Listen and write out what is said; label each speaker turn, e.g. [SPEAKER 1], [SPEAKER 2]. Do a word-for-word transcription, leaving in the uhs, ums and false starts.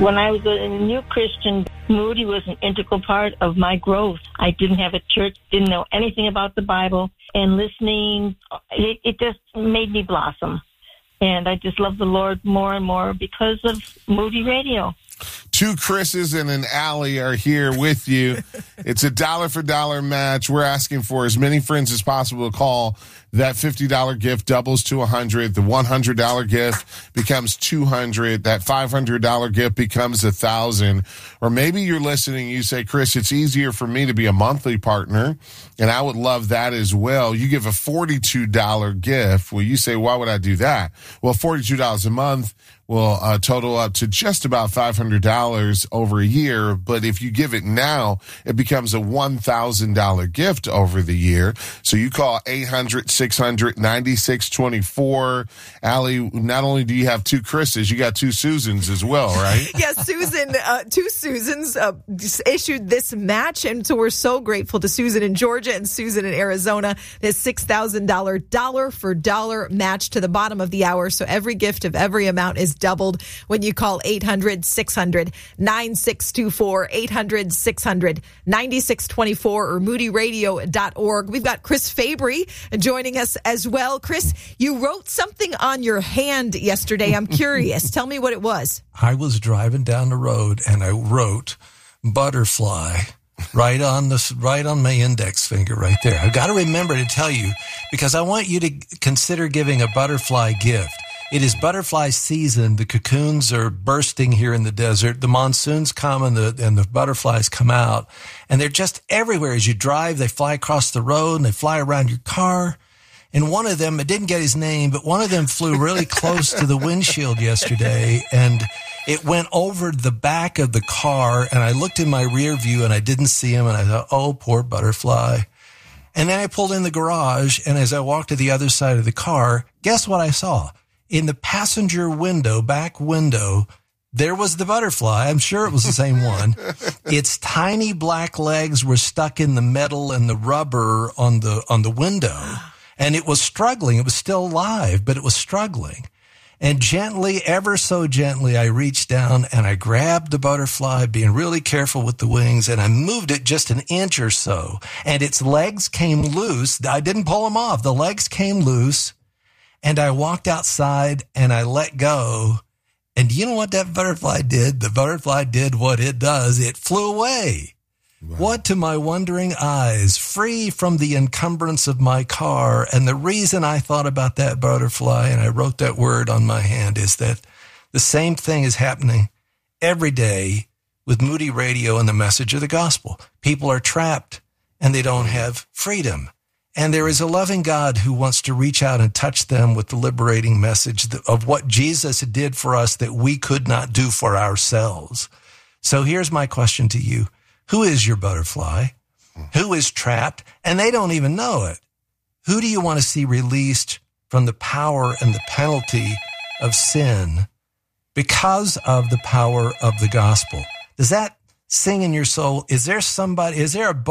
[SPEAKER 1] When I was a new Christian, Moody was an integral part of my growth. I didn't have a church, didn't know anything about the Bible, and listening, it, it just made me blossom. And I just love the Lord more and more because of Moody Radio.
[SPEAKER 2] Two Chris's and an Allie are here with you. It's a dollar for dollar match. We're asking for as many friends as possible to call. That fifty dollars gift doubles to one hundred dollars. The one hundred dollars gift becomes two hundred dollars. That five hundred dollars gift becomes one thousand dollars. Or maybe you're listening, you say, Chris, it's easier for me to be a monthly partner, and I would love that as well. You give a forty-two dollars gift. Well, you say, why would I do that? Well, forty-two dollars a month will uh, total up to just about five hundred dollars over a year. But if you give it now, it becomes a one thousand dollars gift over the year. So you call eight hundred, six hundred, ninety-six twenty-four. Allie, not only do you have two Chris's, you got two Susans as well, right?
[SPEAKER 3] Yes, Susan, uh, two Susans uh, issued this match. And so we're so grateful to Susan in Georgia and Susan in Arizona. This six thousand dollars dollar for dollar match to the bottom of the hour. So every gift of every amount is doubled when you call eight hundred, six hundred, ninety-six twenty-four, eight hundred, six hundred, ninety-six twenty-four, or moody radio dot org. We've got Chris Fabry joining us as well. Chris, you wrote something on your hand yesterday. I'm curious. Tell me what it was.
[SPEAKER 4] I was driving down the road and I wrote butterfly right on the right on my index finger right there. I've got to remember to tell you because I want you to consider giving a butterfly gift. It is butterfly season. The cocoons are bursting here in the desert. The monsoons come and the and the butterflies come out. And they're just everywhere. As you drive, they fly across the road and they fly around your car. And one of them, I didn't get his name, but one of them flew really close to the windshield yesterday. And it went over the back of the car. And I looked in my rear view and I didn't see him. And I thought, oh, poor butterfly. And then I pulled in the garage. And as I walked to the other side of the car, guess what I saw? In the passenger window, back window, there was the butterfly. I'm sure it was the same one. Its tiny black legs were stuck in the metal and the rubber on the on the window. And it was struggling. It was still alive, but it was struggling. And gently, ever so gently, I reached down and I grabbed the butterfly, being really careful with the wings, and I moved it just an inch or so. And its legs came loose. I didn't pull them off. The legs came loose. And I walked outside and I let go. And you know what that butterfly did? The butterfly did what it does. It flew away. Wow. What to my wondering eyes, free from the encumbrance of my car. And the reason I thought about that butterfly and I wrote that word on my hand is that the same thing is happening every day with Moody Radio and the message of the gospel. People are trapped and they don't have freedom. And there is a loving God who wants to reach out and touch them with the liberating message of what Jesus did for us that we could not do for ourselves. So here's my question to you. Who is your butterfly? Who is trapped? And they don't even know it. Who do you want to see released from the power and the penalty of sin because of the power of the gospel? Does that sing in your soul? Is there somebody, is there a